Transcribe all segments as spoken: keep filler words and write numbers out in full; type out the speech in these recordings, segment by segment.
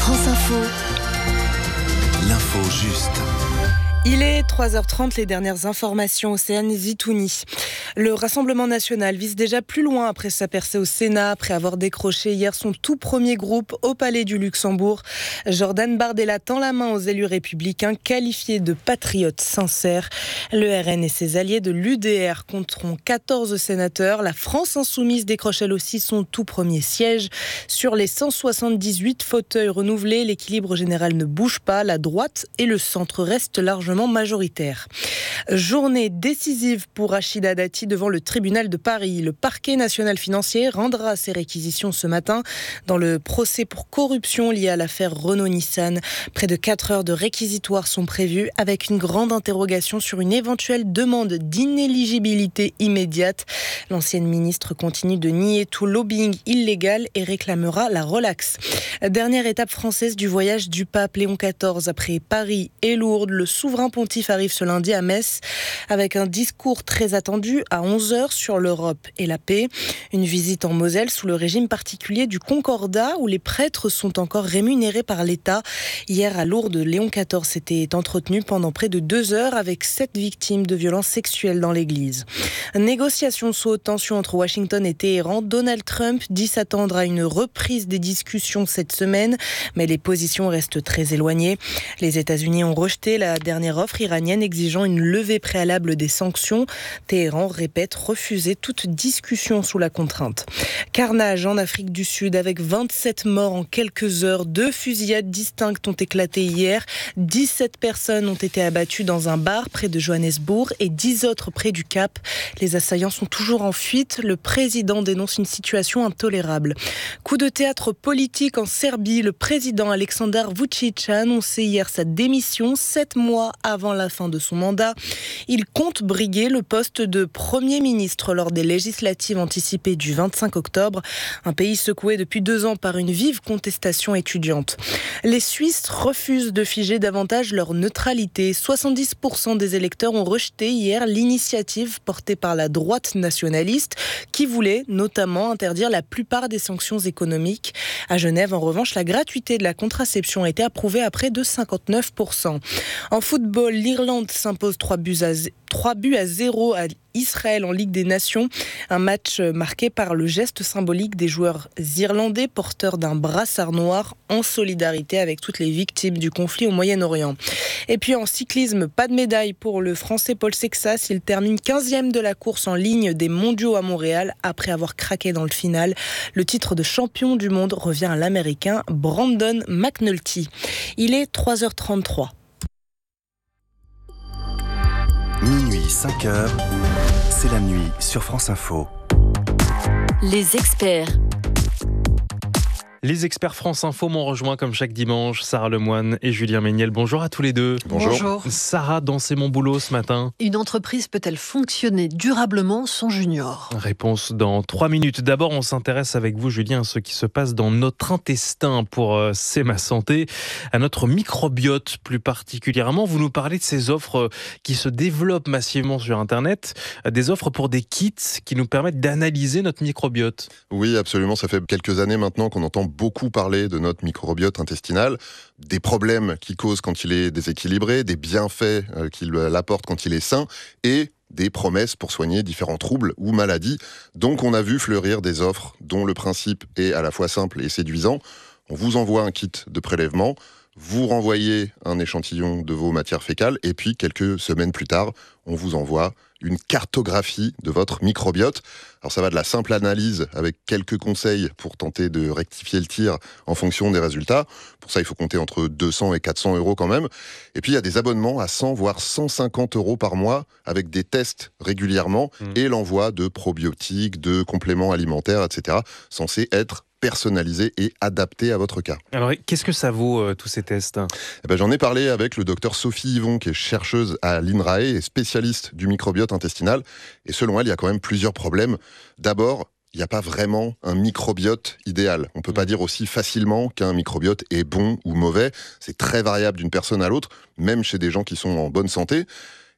France Info. L'info juste. Il est trois heures trente, les dernières informations. Océane Zitouni. Le Rassemblement national vise déjà plus loin après sa percée au Sénat, après avoir décroché hier son tout premier groupe au Palais du Luxembourg. Jordan Bardella tend la main aux élus républicains qualifiés de patriotes sincères. Le R N et ses alliés de l'U D R compteront quatorze sénateurs. La France insoumise décroche elle aussi son tout premier siège. Sur les cent soixante-dix-huit fauteuils renouvelés, l'équilibre général ne bouge pas. La droite et le centre restent largement majoritaire. Journée décisive pour Rachida Dati devant le tribunal de Paris. Le parquet national financier rendra ses réquisitions ce matin dans le procès pour corruption lié à l'affaire Renault-Nissan. Près de quatre heures de réquisitoire sont prévues avec une grande interrogation sur une éventuelle demande d'inéligibilité immédiate. L'ancienne ministre continue de nier tout lobbying illégal et réclamera la relaxe. Dernière étape française du voyage du pape Léon quatorze. Après Paris et Lourdes, le souverain pontife arrive ce lundi à Metz avec un discours très attendu à onze heures sur l'Europe et la paix. Une visite en Moselle sous le régime particulier du Concordat où les prêtres sont encore rémunérés par l'État. Hier à Lourdes, Léon quatorze s'était entretenu pendant près de deux heures avec sept victimes de violences sexuelles dans l'église. Négociations sous haute tension entre Washington et Téhéran. Donald Trump dit s'attendre à une reprise des discussions cette semaine, mais les positions restent très éloignées. Les États-Unis ont rejeté la dernière offre iranienne exigeant une levée préalable des sanctions. Téhéran répète refuser toute discussion sous la contrainte. Carnage en Afrique du Sud avec vingt-sept morts en quelques heures. Deux fusillades distinctes ont éclaté hier. dix-sept personnes ont été abattues dans un bar près de Johannesburg et dix autres près du Cap. Les assaillants sont toujours en fuite. Le président dénonce une situation intolérable. Coup de théâtre politique en Serbie. Le président Aleksandar Vučić a annoncé hier sa démission sept mois avant la fin de son mandat. Il compte briguer le poste de Premier ministre lors des législatives anticipées du vingt-cinq octobre. Un pays secoué depuis deux ans par une vive contestation étudiante. Les Suisses refusent de figer davantage leur neutralité. soixante-dix pour cent des électeurs ont rejeté hier l'initiative portée par la droite nationaliste qui voulait notamment interdire la plupart des sanctions économiques. À Genève, en revanche, la gratuité de la contraception a été approuvée à près de cinquante-neuf pour cent. En football, l'Irlande s'impose trois buts à trois buts à zéro à Israël en Ligue des Nations. Un match marqué par le geste symbolique des joueurs irlandais porteurs d'un brassard noir en solidarité avec toutes les victimes du conflit au Moyen-Orient. Et puis en cyclisme, pas de médaille pour le Français Paul Sexas. Il termine quinzième de la course en ligne des mondiaux à Montréal après avoir craqué dans le final. Le titre de champion du monde revient à l'Américain Brandon McNulty. Il est trois heures trente-trois. Minuit, cinq heures, c'est la nuit sur France Info. Les experts. Les experts France Info m'ont rejoint comme chaque dimanche, Sarah Lemoine et Julien Méniel. Bonjour à tous les deux. Bonjour. Bonjour. Sarah, dans C'est mon boulot ce matin. Une entreprise peut-elle fonctionner durablement sans junior ? Réponse dans trois minutes. D'abord, on s'intéresse avec vous, Julien, à ce qui se passe dans notre intestin pour euh, C'est ma santé, à notre microbiote plus particulièrement. Vous nous parlez de ces offres euh, qui se développent massivement sur Internet, euh, des offres pour des kits qui nous permettent d'analyser notre microbiote. Oui, absolument. Ça fait quelques années maintenant qu'on entend beaucoup parler de notre microbiote intestinal, des problèmes qu'il cause quand il est déséquilibré, des bienfaits euh, qu'il apporte quand il est sain et des promesses pour soigner différents troubles ou maladies. Donc on a vu fleurir des offres dont le principe est à la fois simple et séduisant. On vous envoie un kit de prélèvement, vous renvoyez un échantillon de vos matières fécales et puis quelques semaines plus tard, on vous envoie une cartographie de votre microbiote. Alors ça va de la simple analyse avec quelques conseils pour tenter de rectifier le tir en fonction des résultats. Pour ça, il faut compter entre deux cents et quatre cents euros quand même. Et puis il y a des abonnements à cent voire cent cinquante euros par mois avec des tests régulièrement mmh. et l'envoi de probiotiques, de compléments alimentaires, et cetera censés être personnalisé et adapté à votre cas. Alors, qu'est-ce que ça vaut, euh, tous ces tests ? Eh ben, j'en ai parlé avec le docteur Sophie Yvon, qui est chercheuse à l'INRAE et spécialiste du microbiote intestinal. Et selon elle, il y a quand même plusieurs problèmes. D'abord, il n'y a pas vraiment un microbiote idéal. On ne peut pas dire aussi facilement qu'un microbiote est bon ou mauvais. C'est très variable d'une personne à l'autre, même chez des gens qui sont en bonne santé.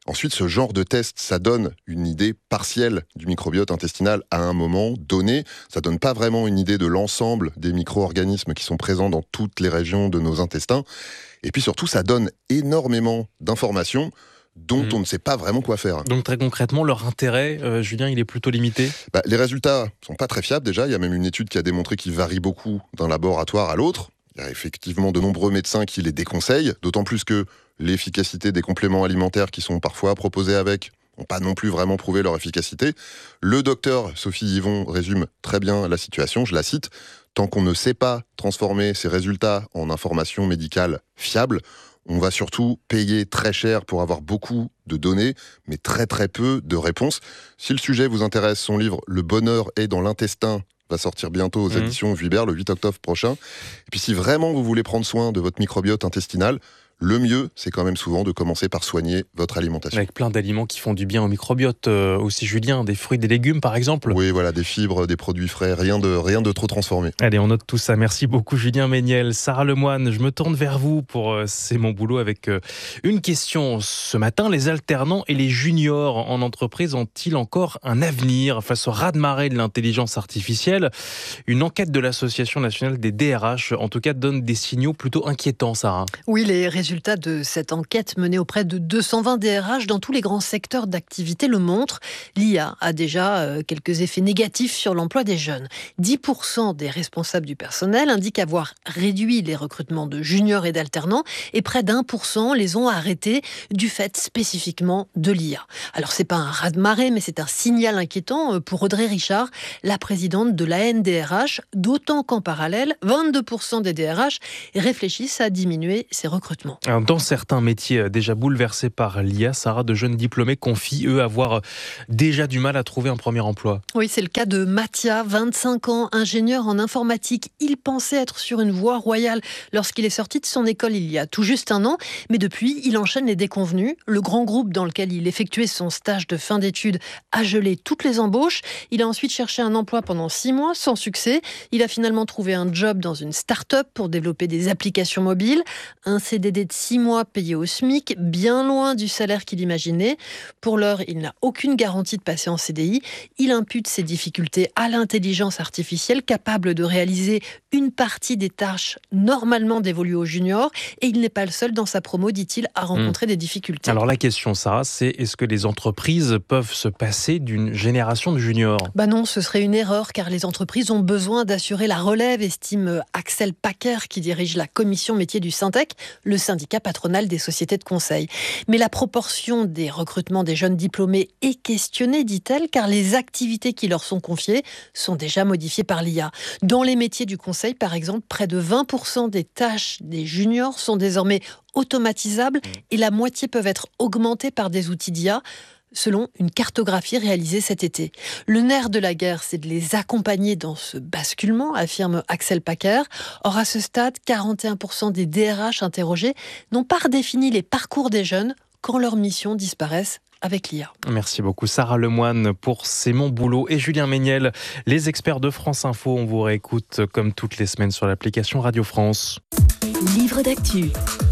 Ensuite, ce genre de test, ça donne une idée partielle du microbiote intestinal à un moment donné. Ça donne pas vraiment une idée de l'ensemble des micro-organismes qui sont présents dans toutes les régions de nos intestins. Et puis surtout, ça donne énormément d'informations dont mmh. on ne sait pas vraiment quoi faire. Donc très concrètement, leur intérêt, euh, Julien, il est plutôt limité ? bah, Les résultats sont pas très fiables déjà. Il y a même une étude qui a démontré qu'ils varient beaucoup d'un laboratoire à l'autre. Il y a effectivement de nombreux médecins qui les déconseillent, d'autant plus que l'efficacité des compléments alimentaires qui sont parfois proposés avec n'ont pas non plus vraiment prouvé leur efficacité. Le docteur Sophie Yvon résume très bien la situation, je la cite. « Tant qu'on ne sait pas transformer ces résultats en informations médicales fiables, on va surtout payer très cher pour avoir beaucoup de données, mais très très peu de réponses. » Si le sujet vous intéresse, son livre « Le bonheur est dans l'intestin » va sortir bientôt aux mmh. éditions Vuibert le huit octobre prochain. Et puis si vraiment vous voulez prendre soin de votre microbiote intestinal, le mieux, c'est quand même souvent de commencer par soigner votre alimentation. Avec plein d'aliments qui font du bien au microbiote euh, aussi, Julien, des fruits, des légumes par exemple. Oui, voilà, des fibres, des produits frais, rien de, rien de trop transformé. Allez, on note tout ça. Merci beaucoup Julien Méniel. Sarah Lemoine, je me tourne vers vous pour euh, C'est mon boulot avec euh, une question. Ce matin, les alternants et les juniors en entreprise ont-ils encore un avenir face au raz-de-marée de l'intelligence artificielle ? Une enquête de l'Association nationale des D R H, en tout cas, donne des signaux plutôt inquiétants, Sarah. Oui, les résultats résultats de cette enquête menée auprès de deux cent vingt D R H dans tous les grands secteurs d'activité le montrent. L'I A a déjà euh, quelques effets négatifs sur l'emploi des jeunes. dix pour cent des responsables du personnel indiquent avoir réduit les recrutements de juniors et d'alternants et près d'un pour cent les ont arrêtés du fait spécifiquement de l'I A. Alors c'est pas un raz-de-marée, mais c'est un signal inquiétant pour Audrey Richard, la présidente de l'A N D R H, d'autant qu'en parallèle, vingt-deux pour cent des D R H réfléchissent à diminuer ces recrutements. Alors, dans certains métiers déjà bouleversés par l'I A, Sarah, de jeunes diplômés confient, eux, avoir déjà du mal à trouver un premier emploi. Oui, c'est le cas de Mathia, vingt-cinq ans, ingénieur en informatique. Il pensait être sur une voie royale lorsqu'il est sorti de son école il y a tout juste un an. Mais depuis, il enchaîne les déconvenus. Le grand groupe dans lequel il effectuait son stage de fin d'études a gelé toutes les embauches. Il a ensuite cherché un emploi pendant six mois, sans succès. Il a finalement trouvé un job dans une start-up pour développer des applications mobiles. Un C D D de six mois payé au SMIC, bien loin du salaire qu'il imaginait. Pour l'heure, il n'a aucune garantie de passer en C D I. Il impute ses difficultés à l'intelligence artificielle, capable de réaliser une partie des tâches normalement dévolues aux juniors. Et il n'est pas le seul dans sa promo, dit-il, à rencontrer mmh. des difficultés. Alors la question, Sarah, c'est est-ce que les entreprises peuvent se passer d'une génération de juniors ? Bah non, ce serait une erreur, car les entreprises ont besoin d'assurer la relève, estime Axel Packer, qui dirige la commission métier du Syntec, le syndicat patronal des sociétés de conseil. Mais la proportion des recrutements des jeunes diplômés est questionnée, dit-elle, car les activités qui leur sont confiées sont déjà modifiées par l'I A. Dans les métiers du conseil, par exemple, près de vingt pour cent des tâches des juniors sont désormais automatisables et la moitié peuvent être augmentées par des outils d'I A, selon une cartographie réalisée cet été. Le nerf de la guerre, c'est de les accompagner dans ce basculement, affirme Axel Packer. Or, à ce stade, quarante et un pour cent des D R H interrogés n'ont pas redéfini les parcours des jeunes quand leurs missions disparaissent avec l'I A. Merci beaucoup Sarah Lemoine pour C'est mon boulot et Julien Méniel, les experts de France Info. On vous réécoute comme toutes les semaines sur l'application Radio France. Livre d'actu.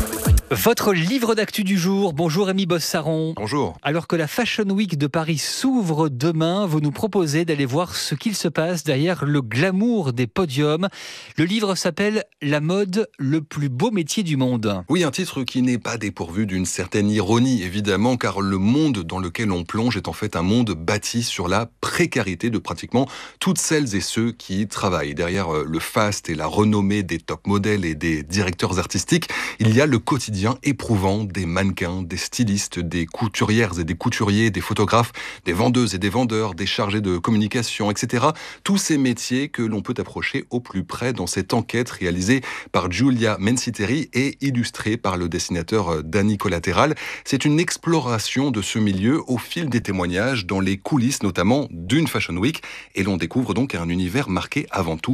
Votre livre d'actu du jour. Bonjour Rémi Bossaron. Bonjour. Alors que la Fashion Week de Paris s'ouvre demain, vous nous proposez d'aller voir ce qu'il se passe derrière le glamour des podiums. Le livre s'appelle « La mode, le plus beau métier du monde ». Oui, un titre qui n'est pas dépourvu d'une certaine ironie, évidemment, car le monde dans lequel on plonge est en fait un monde bâti sur la précarité de pratiquement toutes celles et ceux qui y travaillent. Derrière le faste et la renommée des top modèles et des directeurs artistiques, il y a le quotidien éprouvant des mannequins, des stylistes, des couturières et des couturiers, des photographes, des vendeuses et des vendeurs, des chargés de communication, et cetera. Tous ces métiers que l'on peut approcher au plus près dans cette enquête réalisée par Giulia Menciteri et illustrée par le dessinateur Danny Collatéral. C'est une exploration de ce milieu au fil des témoignages dans les coulisses notamment d'une Fashion Week et l'on découvre donc un univers marqué avant tout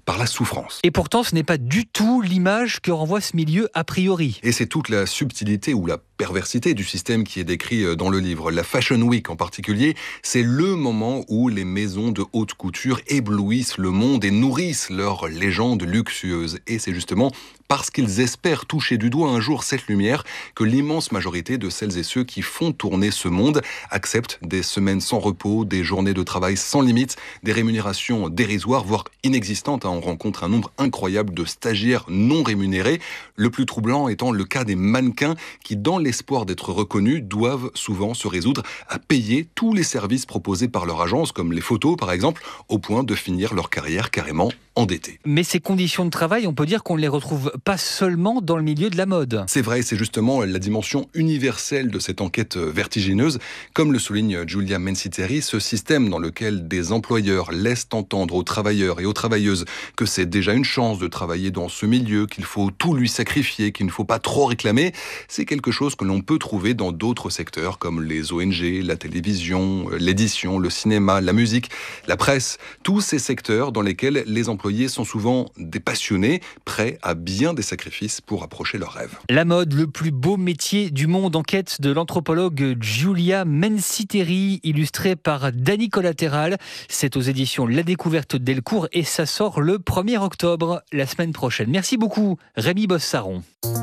par la souffrance. Et pourtant, ce n'est pas du tout l'image que renvoie ce milieu a priori. Et c'est toute la subtilité ou la perversité du système qui est décrit dans le livre. La Fashion Week en particulier, c'est le moment où les maisons de haute couture éblouissent le monde et nourrissent leur légende luxueuse. Et c'est justement parce qu'ils espèrent toucher du doigt un jour cette lumière que l'immense majorité de celles et ceux qui font tourner ce monde acceptent des semaines sans repos, des journées de travail sans limite, des rémunérations dérisoires, voire inexistantes. On rencontre un nombre incroyable de stagiaires non rémunérés. Le plus troublant étant le cas des mannequins qui, dans l'espoir d'être reconnus, doivent souvent se résoudre à payer tous les services proposés par leur agence, comme les photos par exemple, au point de finir leur carrière carrément endettée. Mais ces conditions de travail, on peut dire qu'on ne les retrouve pas seulement dans le milieu de la mode. C'est vrai, c'est justement la dimension universelle de cette enquête vertigineuse. Comme le souligne Giulia Menciteri, ce système dans lequel des employeurs laissent entendre aux travailleurs et aux travailleuses que c'est déjà une chance de travailler dans ce milieu, qu'il faut tout lui sacrifier, qu'il ne faut pas trop réclamer, c'est quelque chose que l'on peut trouver dans d'autres secteurs comme les O N G, la télévision, l'édition, le cinéma, la musique, la presse. Tous ces secteurs dans lesquels les employés sont souvent des passionnés, prêts à bien des sacrifices pour approcher leurs rêves. La mode, le plus beau métier du monde, enquête de l'anthropologue Giulia Menciteri, illustrée par Dany Collatéral. C'est aux éditions La Découverte Delcourt et ça sort le premier octobre, la semaine prochaine. Merci beaucoup, Rémi Bossaron.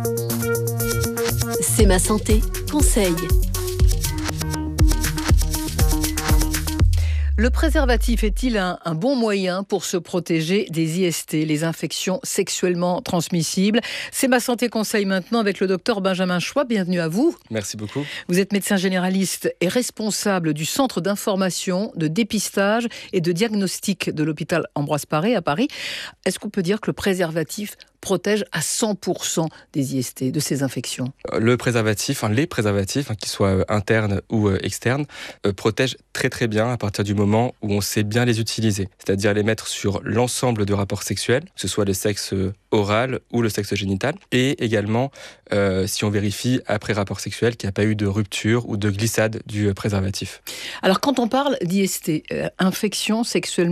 C'est ma santé, conseil. Le préservatif est-il un, un bon moyen pour se protéger des I S T, les infections sexuellement transmissibles? C'est ma santé conseil maintenant avec le docteur Benjamin Choix. Bienvenue à vous. Merci beaucoup. Vous êtes médecin généraliste et responsable du centre d'information, de dépistage et de diagnostic de l'hôpital Ambroise Paré à Paris. Est-ce qu'on peut dire que le préservatif protège à cent pour cent des I S T, de ces infections? Le préservatif, enfin les préservatifs, hein, qu'ils soient internes ou euh, externes, euh, protègent très très bien à partir du moment où on sait bien les utiliser. C'est-à-dire les mettre sur l'ensemble de rapports sexuels, que ce soit le sexe oral ou le sexe génital. Et également, euh, si on vérifie après rapport sexuel qu'il n'y a pas eu de rupture ou de glissade du préservatif. Alors quand on parle d'I S T, euh, infection sexuellement